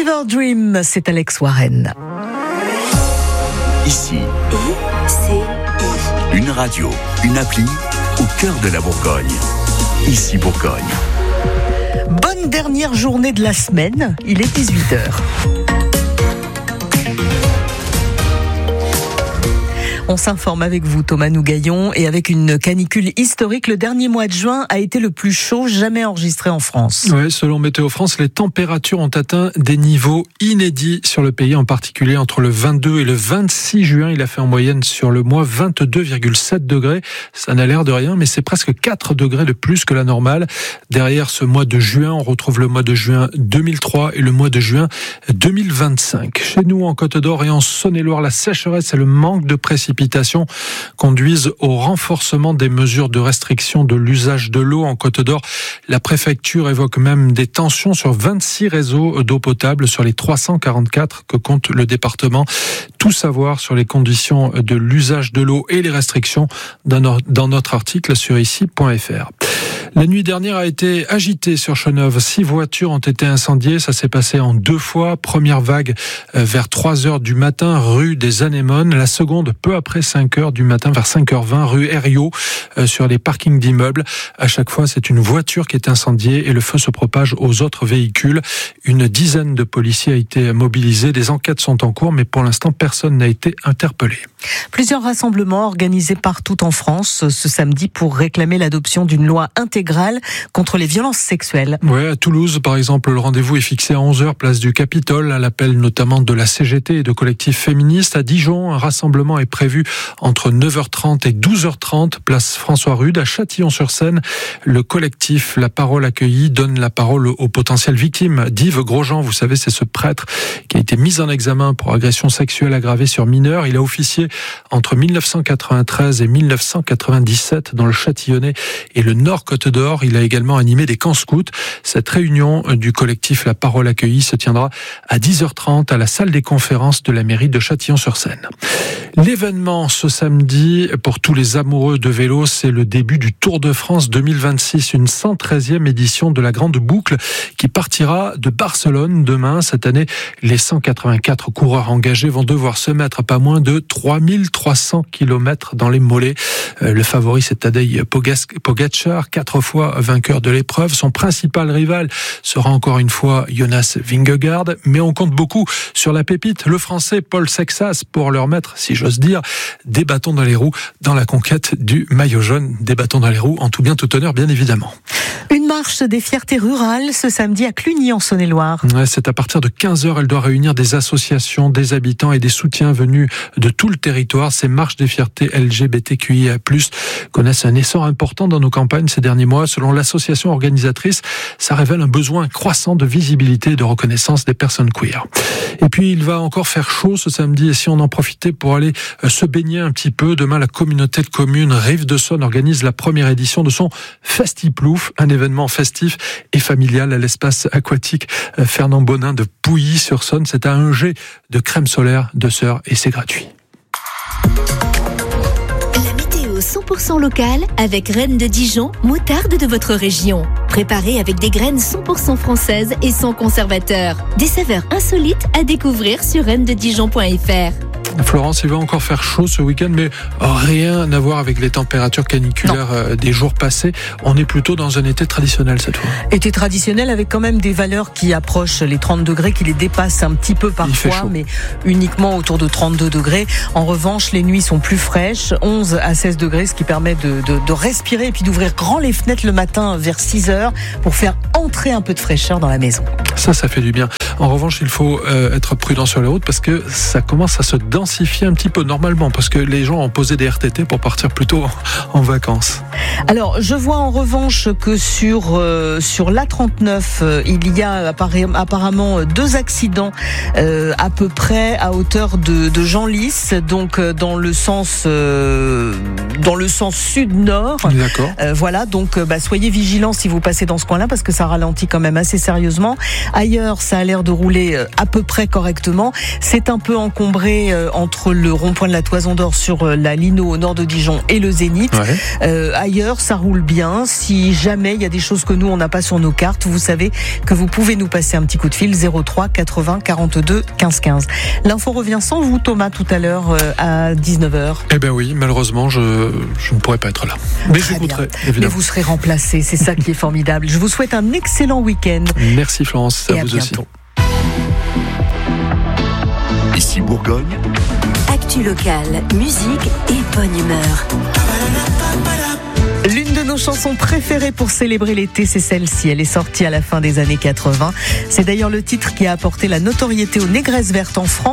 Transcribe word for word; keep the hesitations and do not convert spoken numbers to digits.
Fever Dream, c'est Alex Warren. Ici, I, C, I. une radio, une appli au cœur de la Bourgogne. Ici Bourgogne. Bonne dernière journée de la semaine, il est dix-huit heures. On s'informe avec vous, Thomas Nougaillon, et avec une canicule historique, le dernier mois de juin a été le plus chaud jamais enregistré en France. Oui, selon Météo France, les températures ont atteint des niveaux inédits sur le pays, en particulier entre le vingt-deux et le vingt-six juin. Il a fait en moyenne sur le mois vingt-deux virgule sept degrés. Ça n'a l'air de rien, mais c'est presque quatre degrés de plus que la normale. Derrière ce mois de juin, on retrouve le mois de juin deux mille trois et le mois de juin deux mille vingt-cinq. Chez nous, en Côte d'Or et en Saône-et-Loire, la sécheresse et le manque de précipitations conduisent au renforcement des mesures de restriction de l'usage de l'eau en Côte d'Or. La préfecture évoque même des tensions sur vingt-six réseaux d'eau potable sur les trois cent quarante-quatre que compte le département. Tout savoir sur les conditions de l'usage de l'eau et les restrictions dans notre article sur ici point f r. La nuit dernière a été agitée sur Chenôve. Six voitures ont été incendiées. Ça s'est passé en deux fois. Première vague vers trois heures du matin, rue des Anémones. La seconde, peu après cinq heures du matin, vers cinq heures vingt, rue Herriot, sur les parkings d'immeubles. À chaque fois, c'est une voiture qui est incendiée et le feu se propage aux autres véhicules. Une dizaine de policiers a été mobilisés. Des enquêtes sont en cours, mais pour l'instant, personne n'a été interpellé. Plusieurs rassemblements organisés partout en France ce samedi pour réclamer l'adoption d'une loi intégrale contre les violences sexuelles. Oui, à Toulouse, par exemple, le rendez-vous est fixé à onze heures, place du Capitole, à l'appel notamment de la C G T et de collectifs féministes. À Dijon, un rassemblement est prévu entre neuf heures trente et douze heures trente, place François Rude. À Châtillon-sur-Seine, le collectif La Parole Accueillie donne la parole aux potentielles victimes. d'Yves Grosjean, vous savez, c'est ce prêtre qui a été mis en examen pour agression sexuelle aggravée sur mineur. Il a officié entre dix-neuf cent quatre-vingt-treize et dix-neuf cent quatre-vingt-dix-sept dans le Châtillonnais et le Nord Côte d'Or. Il a également animé des camps scouts. Cette réunion du collectif La Parole Accueillie se tiendra à dix heures trente à la salle des conférences de la mairie de Châtillon-sur-Seine. L'événement ce samedi, pour tous les amoureux de vélo, c'est le début du Tour de France deux mille vingt-six, une cent treizième édition de la Grande Boucle qui partira de Barcelone demain. Cette année, les cent quatre-vingt-quatre coureurs engagés vont devoir se mettre à pas moins de trois mille trois cents kilomètres dans les mollets. Le favori, c'est Tadej Pogačar, quatre fois vainqueur de l'épreuve. Son principal rival sera encore une fois Jonas Vingegaard, mais on compte beaucoup sur la pépite, le Français Paul Sexas, pour leur mettre, si j'ose dire, des bâtons dans les roues dans la conquête du maillot jaune. Des bâtons dans les roues, en tout bien tout honneur, bien évidemment. Une marche des fiertés rurales ce samedi à Cluny en Saône-et-Loire. Ouais, c'est à partir de quinze heures, elle doit réunir des associations, des habitants et des soutiens venus de tout le territoire. Ces marches des fiertés L G B T Q I A plus, connaissent un essor important dans nos campagnes ces derniers mois. Selon l'association organisatrice, ça révèle un besoin croissant de visibilité et de reconnaissance des personnes queer. Et puis, il va encore faire chaud ce samedi, et si on en profitait pour aller se baigner un petit peu, demain, la communauté de communes Rive de Saône organise la première édition de son Festiplouf, un événement festif et familial à l'espace aquatique Fernand Bonin de Pouilly-sur-Saône. C'est à un jet de crème solaire de Sœur et c'est gratuit. La météo cent pour cent locale avec Reine de Dijon, moutarde de votre région. Préparée avec des graines cent pour cent françaises et sans conservateur. Des saveurs insolites à découvrir sur reine de dijon point f r. Florence, il va encore faire chaud ce week-end, mais rien à voir avec les températures caniculaires non. des jours passés. On est plutôt dans un été traditionnel cette fois. Été traditionnel avec quand même des valeurs qui approchent les trente degrés, qui les dépassent un petit peu parfois, mais uniquement autour de trente-deux degrés. En revanche, les nuits sont plus fraîches, onze à seize degrés, ce qui permet de, de, de respirer et puis d'ouvrir grand les fenêtres le matin vers six heures pour faire entrer un peu de fraîcheur dans la maison. Ça, ça fait du bien. En revanche, il faut euh, être prudent sur les routes parce que ça commence à se densifier un petit peu normalement parce que les gens ont posé des R T T pour partir plutôt en, en vacances. Alors, je vois en revanche que sur euh, sur l'A trente-neuf, euh, il y a apparemment deux accidents euh, à peu près à hauteur de, de Genlis, donc euh, dans le sens euh, dans le sens sud-nord. D'accord. Euh, voilà, donc euh, bah, soyez vigilants si vous passez dans ce coin-là parce que ça ralentit quand même assez sérieusement. Ailleurs, ça a l'air de rouler à peu près correctement. C'est un peu encombré entre le rond-point de la Toison d'Or sur la Lino au nord de Dijon et le Zénith. Ouais. Euh, ailleurs, ça roule bien. Si jamais il y a des choses que nous, on n'a pas sur nos cartes, vous savez que vous pouvez nous passer un petit coup de fil zéro trois quatre-vingts quarante-deux quinze quinze. L'info revient sans vous, Thomas, tout à l'heure euh, à dix-neuf heures. Eh bien oui, malheureusement, je, je ne pourrais pas être là. Mais j'écouterai, évidemment. Mais vous serez remplacé, c'est ça qui est formidable. Je vous souhaite un excellent week-end. Merci Florence, et à, à vous bientôt. Aussi. Ici Bourgogne. Actu locale, musique et bonne humeur. L'une de nos chansons préférées pour célébrer l'été, c'est celle-ci. Elle est sortie à la fin des années quatre-vingts. C'est d'ailleurs le titre qui a apporté la notoriété aux Négresses Vertes en France.